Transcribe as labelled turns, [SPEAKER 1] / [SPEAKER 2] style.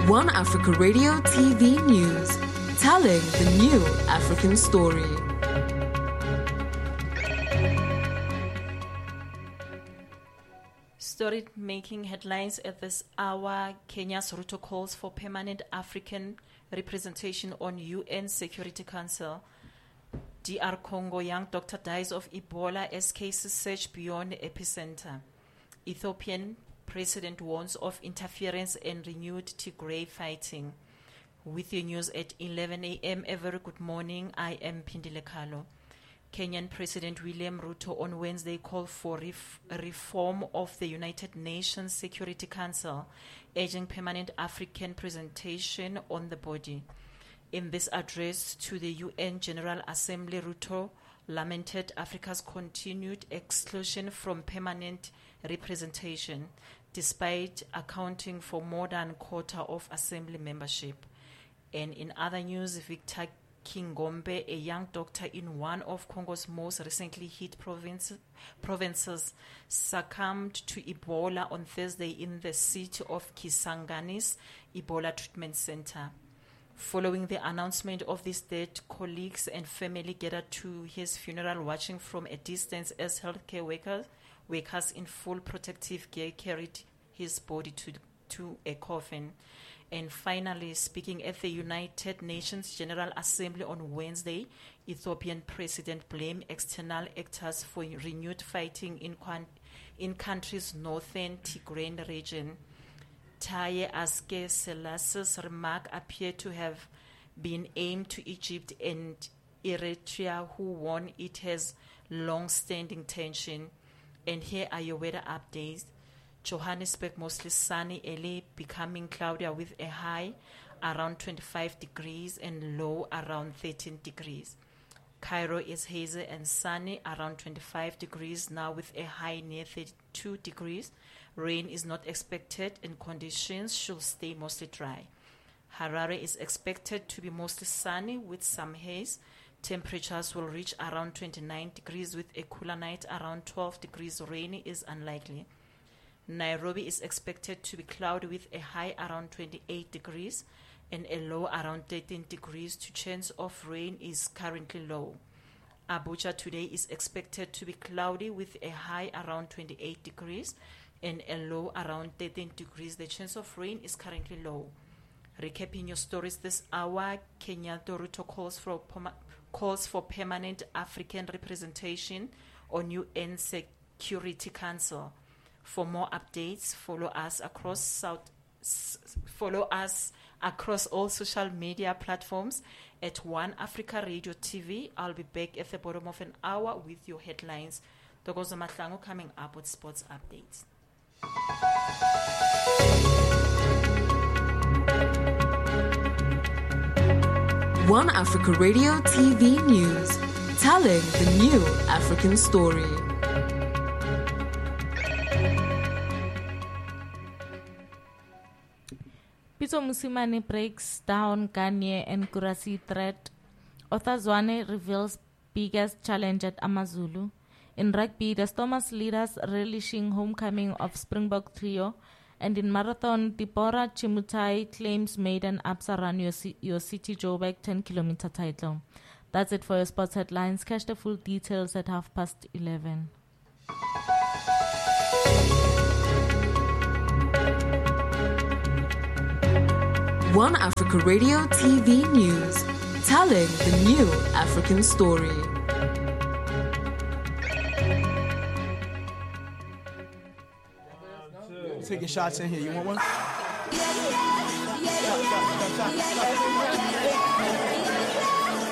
[SPEAKER 1] One Africa Radio TV News, telling the new African story.
[SPEAKER 2] Story making headlines at this hour. Kenya's Ruto calls for permanent African representation on UN Security Council. DR Congo young doctor dies of Ebola as cases surge beyond epicenter. Ethiopian president warns of interference and renewed Tigray fighting. With your news at 11 a.m. A very good morning. I am Pindile Kalo. Kenyan President William Ruto on Wednesday called for reform of the United Nations Security Council, urging permanent African representation on the body. In this address to the UN General Assembly, Ruto lamented Africa's continued exclusion from permanent representation, despite accounting for more than a quarter of Assembly membership. And in other news, Victor Kingombe, a young doctor in one of Congo's most recently hit provinces, succumbed to Ebola on Thursday in the city of Kisangani's Ebola Treatment Center. Following the announcement of this death, colleagues and family gathered to his funeral, watching from a distance as healthcare workers in full protective gear carried his body to a coffin. And finally, speaking at the United Nations General Assembly on Wednesday, Ethiopian president blamed external actors for renewed fighting in country's northern Tigrayan region. Taye Aske Selassie's remark appeared to have been aimed to Egypt and Eritrea, who warn it has long-standing tension. And here are your weather updates. Johannesburg mostly sunny, early becoming cloudier with a high around 25 degrees and low around 13 degrees. Cairo is hazy and sunny around 25 degrees now with a high near 32 degrees. Rain is not expected and conditions should stay mostly dry. Harare is expected to be mostly sunny with some haze. Temperatures will reach around 29 degrees with a cooler night around 12 degrees. Rainy is unlikely. Nairobi is expected to be cloudy with a high around 28 degrees and a low around 13 degrees. The chance of rain is currently low. Abuja today is expected to be cloudy with a high around 28 degrees and a low around 13 degrees. The chance of rain is currently low. Recapping your stories this hour, Kenyatta Ruto calls for permanent African representation on UN Security Council. For more updates, follow us across all social media platforms at One Africa Radio TV. I'll be back at the bottom of an hour with your headlines. Togozo Matlango coming up with sports updates.
[SPEAKER 1] One Africa Radio TV News, telling the new African story.
[SPEAKER 3] Pitso Musimane breaks down Kanye and Kurasi threat. Othazwane reveals biggest challenge at Amazulu. In rugby, the Stormers leaders relishing homecoming of Springbok trio. And in marathon, Deborah Chimutai claims maiden Absa run your City Joburg 10-kilometer title. That's it for your sports headlines. Catch the full details at 11:30.
[SPEAKER 1] One Africa Radio TV News, telling the new African story.
[SPEAKER 4] Taking shots in here. You want one?